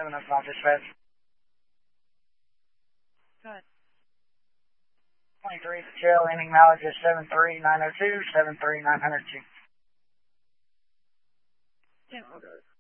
7 o'clock dispatch. Go ahead. 23 Trail, ending mileage is 73902, 73902. Yeah.